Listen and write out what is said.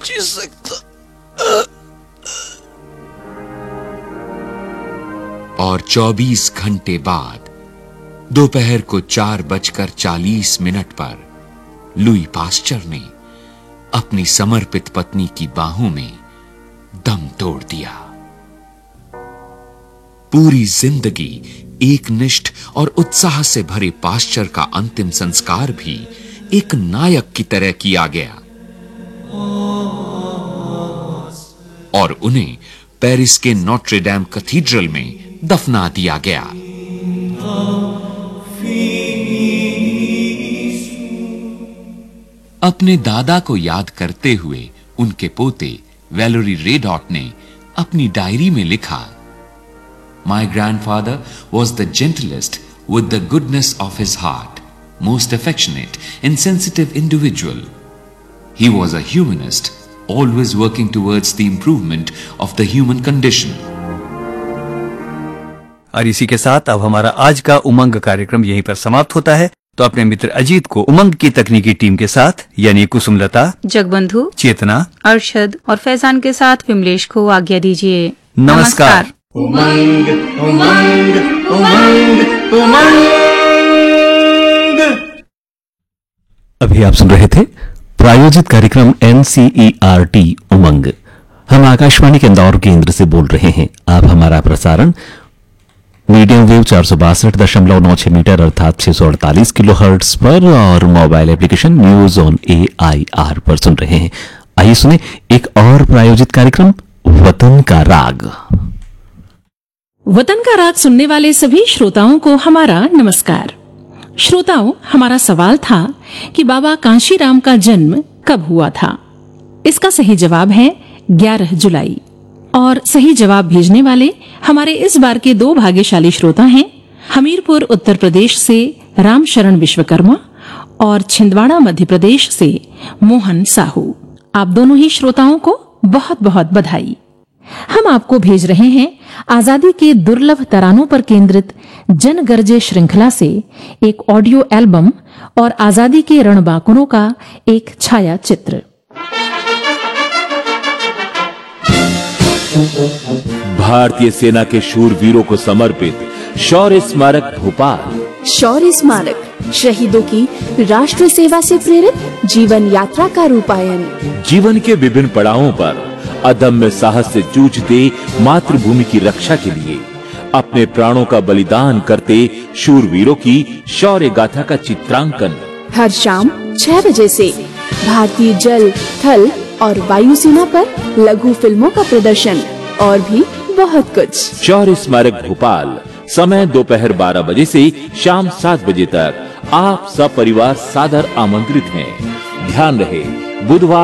जी सकता। और 24 घंटे बाद दोपहर को 4:40 पर लुई पास्चर ने अपनी समर्पित पत्नी की बाहों में दम तोड़ दिया। पूरी जिंदगी एकनिष्ठ और उत्साह से भरे पास्चर का अंतिम संस्कार भी एक नायक की तरह किया गया और उन्हें पेरिस के नोट्रे डेम कैथेड्रल में दफना दिया गया। अपने दादा को याद करते हुए उनके पोते वैलेरी रेडॉट ने अपनी डायरी में लिखा, My grandfather was the gentlest with the goodness of his heart, most affectionate and sensitive individual. He was a humanist, always working towards the improvement of the human condition. और इसी के साथ अब हमारा आज का उमंग कार्यक्रम यहीं पर समाप्त होता है। तो अपने मित्र अजीत को उमंग की तकनीकी टीम के साथ यानी कुसुमलता, जगबंधु, चेतना, अरशद और फैजान के साथ विमलेश को आज्ञा दीजिए। नमस्कार। उमंग उमंग उमंग उमंग। अभी आप सुन रहे थे प्रायोजित कार्यक्रम NCERT उमंग। हम आकाशवाणी के इंदौर केंद्र से बोल रहे हैं। आप हमारा प्रसारण मीडियम वेव 462.96 मीटर अर्थात 648 किलोहर्ट्ज पर और mobile application news on AIR पर सुन रहे हैं। आइए सुने एक और प्रायोजित कार्यक्रम वतन का राग। वतन का राग सुनने वाले सभी श्रोताओं को हमारा नमस्कार। श्रोताओं, हमारा सवाल था कि बाबा कांशीराम का जन्म कब हुआ था। इसका सही जवाब है 11 जुलाई। और सही जवाब भेजने वाले हमारे इस बार के 2 भाग्यशाली श्रोता हैं हमीरपुर उत्तर प्रदेश से रामशरण विश्वकर्मा और छिंदवाड़ा मध्य प्रदेश से मोहन साहू। आप दोनों ही श्रोताओं को बहुत बहुत बधाई। हम आपको भेज रहे हैं आजादी के दुर्लभ तरानों पर केंद्रित जन गर्जे श्रृंखला से एक ऑडियो एल्बम और आजादी के रणबांकुरों का एक छाया चित्र। भारतीय सेना के शूरवीरों को समर्पित शौर्य स्मारक भोपाल। शौर्य स्मारक शहीदों की राष्ट्र सेवा से प्रेरित जीवन यात्रा का रूपायन। जीवन के विभिन्न पड़ावों पर अदम्य साहस से जूझते मातृभूमि की रक्षा के लिए अपने प्राणों का बलिदान करते शूरवीरों की शौर्य गाथा का चित्रांकन। हर शाम 6 बजे से भारतीय जल, थल और वायुसेना पर लघु फिल्मों का प्रदर्शन और भी बहुत कुछ। शौर्य स्मारक भोपाल, समय दोपहर 12 बजे से शाम 7 बजे तक। आप सब परिवार सादर आमंत्रित हैं। ध्यान रहे, बुधवार